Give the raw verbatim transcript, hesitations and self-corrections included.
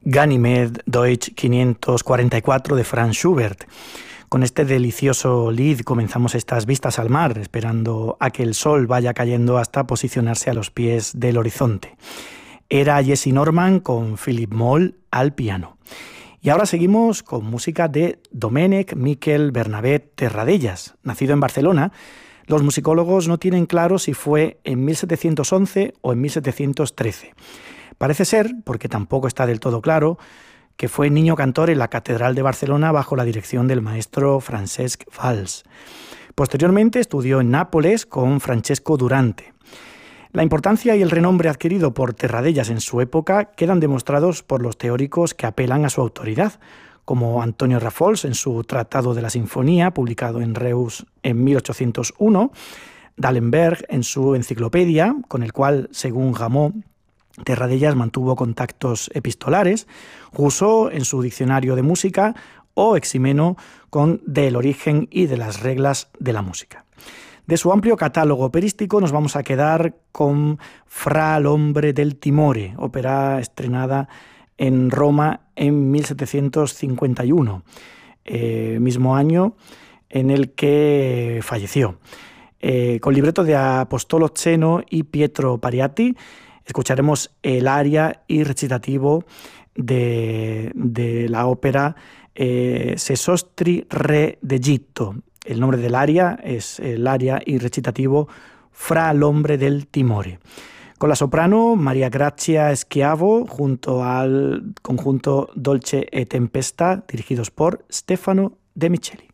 Ganymed Deutsch quinientos cuarenta y cuatro de Franz Schubert. Con este delicioso lied comenzamos estas vistas al mar, esperando a que el sol vaya cayendo hasta posicionarse a los pies del horizonte. Era Jesse Norman con Philip Moll al piano. Y ahora seguimos con música de Domènec Miquel Bernabé Terradellas. Nacido en Barcelona, los musicólogos no tienen claro si fue en mil setecientos once o en mil setecientos trece. Parece ser, porque tampoco está del todo claro, que fue niño cantor en la Catedral de Barcelona bajo la dirección del maestro Francesc Valls. Posteriormente estudió en Nápoles con Francesco Durante. La importancia y el renombre adquirido por Terradellas en su época quedan demostrados por los teóricos que apelan a su autoridad, como Antonio Rafols en su Tratado de la Sinfonía, publicado en Reus en mil ochocientos uno, D'Alembert en su Enciclopedia, con el cual, según Gamow, Terradellas mantuvo contactos epistolares, Rousseau en su Diccionario de Música o Eximeno con Del origen y de las reglas de la música. De su amplio catálogo operístico nos vamos a quedar con Fra l'ombre del timore, ópera estrenada en Roma en mil setecientos cincuenta y uno, eh, mismo año en el que falleció. Eh, con libreto de Apostolo Zeno y Pietro Pariati, escucharemos el aria y recitativo de, de la ópera eh, Sesostri Re d'Egitto. El nombre del aria es el aria y recitativo Fra l'ombre del timore. Con la soprano María Grazia Schiavo junto al conjunto Dolce e Tempesta, dirigidos por Stefano De Micheli.